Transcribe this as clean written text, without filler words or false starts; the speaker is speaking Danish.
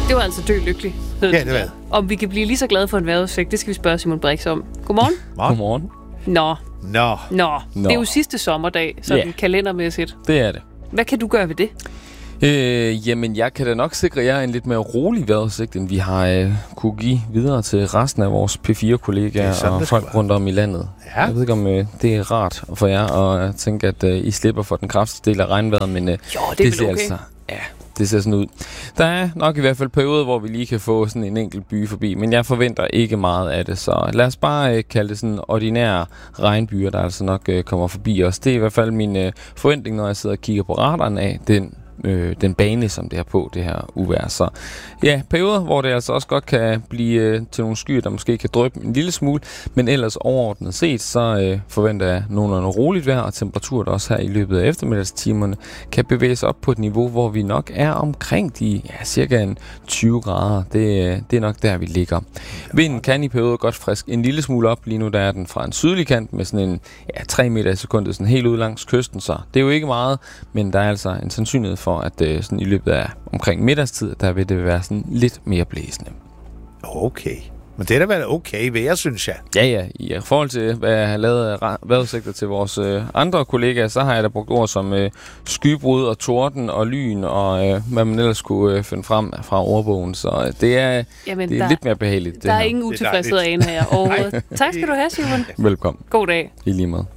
Det var altså dø lykkelig. Ja, det var det. Om vi kan blive lige så glade for en vejrudsigt, det skal vi spørge Simon Brix om. Godmorgen. Godmorgen. Nå. Nå. Det er jo sidste sommerdag, sådan kalendermæssigt. Det er det. Hvad kan du gøre ved det? Jamen, jeg kan da nok sikre jer en lidt mere rolig vejrudsigt, end vi har kunne give videre til resten af vores P4-kollegaer og folk rundt om i landet. Ja. Jeg ved ikke, om det er rart for jer at tænke, at I slipper for den kraftigste del af regnvejret, men jo, det ser okay. Altså... Ja, det ser sådan ud. Der er nok i hvert fald perioder, hvor vi lige kan få sådan en enkelt by forbi, men jeg forventer ikke meget af det, så lad os bare kalde det sådan ordinære regnbyer, der altså nok kommer forbi os. Det er i hvert fald min forventning, når jeg sidder og kigger på radaren af den bane, som det er på, det her uvejr. Så ja, perioder, hvor det altså også godt kan blive til nogle skyer, der måske kan dryppe en lille smule, men ellers overordnet set, så forventer jeg nogenlunde roligt vejr, og temperaturer, der også her i løbet af eftermiddagstimerne kan bevæge sig op på et niveau, hvor vi nok er omkring de cirka en 20 grader. Det er nok der, vi ligger. Vinden kan i perioder godt friske en lille smule op. Lige nu der er den fra en sydlig kant med sådan en 3 meter i sekundet, sådan helt ud langs kysten, så det er jo ikke meget, men der er altså en sandsynlighed for, at sådan i løbet af omkring middagstid, der vil det være sådan lidt mere blæsende. Okay. Men det er da været okay vejr, synes jeg. Ja. I forhold til, hvad jeg har lavet vejrudsigter til vores andre kollegaer, så har jeg da brugt ord som skybrud og torden og lyn og hvad man ellers kunne finde frem fra ordbogen. Så det er lidt mere behageligt. Der er ingen utilfredshed af en her overhovedet. Tak skal du have, Simon. Velkommen. God dag. I lige måde.